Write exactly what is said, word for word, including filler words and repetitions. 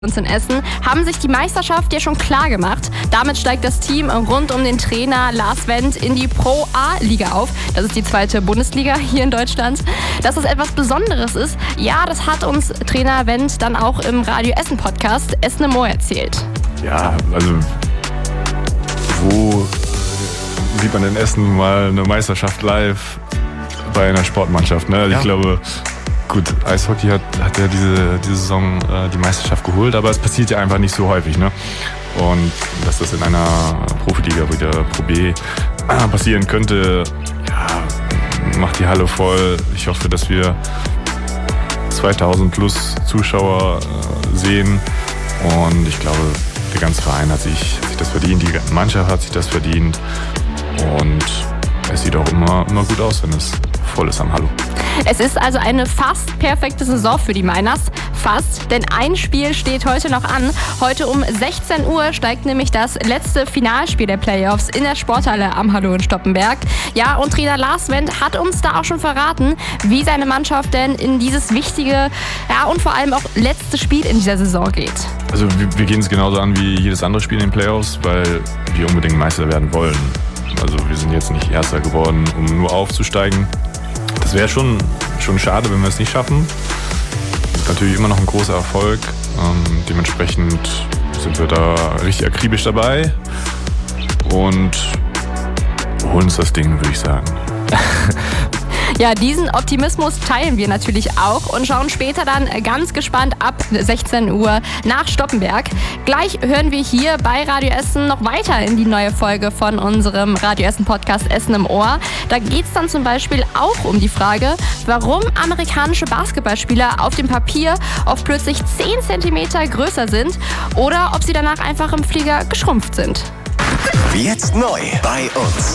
uns in Essen, haben sich die Meisterschaft ja schon klar gemacht. Damit steigt das Team rund um den Trainer Lars Wendt in die Pro A-Liga auf. Das ist die zweite Bundesliga hier in Deutschland. Dass es etwas Besonderes ist, ja, das hat uns Trainer Wendt dann auch im Radio Essen Podcast Essen im Ohr erzählt. Ja, also wo sieht man in Essen mal eine Meisterschaft live bei einer Sportmannschaft? Ne? Also ja. Ich glaube, gut, Eishockey hat, hat ja diese, diese Saison äh, die Meisterschaft geholt, aber es passiert ja einfach nicht so häufig. Ne? Und dass das in einer Profiliga wieder Pro B äh, passieren könnte, ja, macht die Halle voll. Ich hoffe, dass wir zweitausend plus Zuschauer äh, sehen. Und ich glaube, der ganze Verein hat sich, hat sich das verdient, die Mannschaft hat sich das verdient. Und es sieht auch immer, immer gut aus, wenn es voll ist am Hallo. Es ist also eine fast perfekte Saison für die Miners. Fast, denn ein Spiel steht heute noch an. Heute um sechzehn Uhr steigt nämlich das letzte Finalspiel der Playoffs in der Sporthalle am Hallo in Stoppenberg. Ja, und Trainer Lars Wendt hat uns da auch schon verraten, wie seine Mannschaft denn in dieses wichtige, ja, und vor allem auch letzte Spiel in dieser Saison geht. Also wir, wir gehen es genauso an wie jedes andere Spiel in den Playoffs, weil wir unbedingt Meister werden wollen. Also wir sind jetzt nicht Erster geworden, um nur aufzusteigen. Das wäre schon, schon schade, wenn wir es nicht schaffen. Das ist natürlich immer noch ein großer Erfolg. Ähm, dementsprechend sind wir da richtig akribisch dabei und holen uns das Ding, würde ich sagen. Ja, diesen Optimismus teilen wir natürlich auch und schauen später dann ganz gespannt ab sechzehn Uhr nach Stoppenberg. Gleich hören wir hier bei Radio Essen noch weiter in die neue Folge von unserem Radio Essen Podcast Essen im Ohr. Da geht es dann zum Beispiel auch um die Frage, warum amerikanische Basketballspieler auf dem Papier oft plötzlich zehn Zentimeter größer sind oder ob sie danach einfach im Flieger geschrumpft sind. Jetzt neu bei uns.